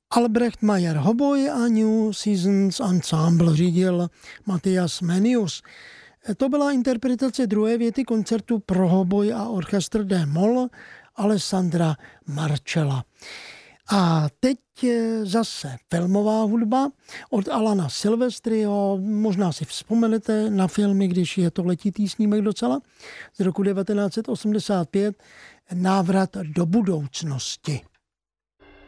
Albrecht Mayer Hoboj a New Seasons Ensemble řídil Matthias Menius. To byla interpretace druhé věty koncertu pro hoboj a orchestr D-moll Alessandra Marcella. A teď zase filmová hudba od Alana Silvestriho. Možná si vzpomenete na filmy, když je to letitý snímek docela, z roku 1985 Návrat do budoucnosti.